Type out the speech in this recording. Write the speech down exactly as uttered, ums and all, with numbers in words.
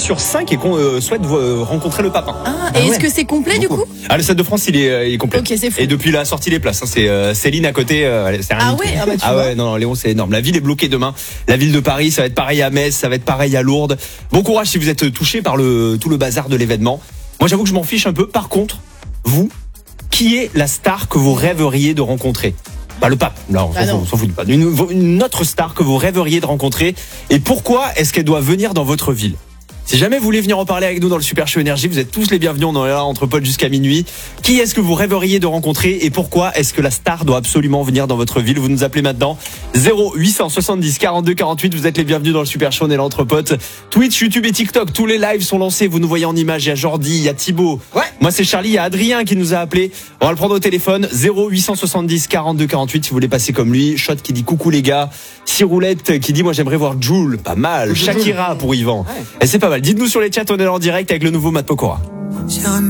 sur cinq et qu'on euh, souhaite euh, rencontrer le papin. Ah, et Ah est-ce ouais. que c'est complet du coup? Ah, le Stade de France, il est, euh, il est complet. Ok, c'est fou. Et depuis la sortie des places, hein, c'est euh, Céline à côté. Euh, c'est rien Ah du tout. ouais, ah bah tu Ah vois. ouais, non, non, Léon, c'est énorme. La ville est bloquée demain. La ville de Paris, ça va être pareil à Metz, ça va être pareil à Lourdes. Bon courage si vous êtes touché par le tout le bazar de l'événement. Moi, j'avoue que je m'en fiche un peu. Par contre, vous, qui est la star que vous rêveriez de rencontrer? Pas le pape, là, on s'en Ah fout, non. on s'en fout du pape. Une, une autre star que vous rêveriez de rencontrer. Et pourquoi est-ce qu'elle doit venir dans votre ville? Si jamais vous voulez venir en parler avec nous dans le Super Show Énergie, vous êtes tous les bienvenus. On est là entre potes jusqu'à minuit. Qui est-ce que vous rêveriez de rencontrer et pourquoi est-ce que la star doit absolument venir dans votre ville? Vous nous appelez maintenant zéro huit cent soixante-dix quarante-deux quarante-huit. Vous êtes les bienvenus dans le Super Show. On est là entre potes. Twitch, YouTube et TikTok, tous les lives sont lancés. Vous nous voyez en images. Il y a Jordi, il y a Thibaut. Ouais. Moi c'est Charlie, il y a Adrien qui nous a appelé. On va le prendre au téléphone. zéro huit cent soixante-dix quarante-deux quarante-huit si vous voulez passer comme lui. Shot qui dit coucou les gars. Ciroulette qui dit moi j'aimerais voir Jul. Pas mal. Shakira pour Yvan. Et c'est pas mal. Dites-nous sur les chats, on est là en direct avec le nouveau Matt Pokora.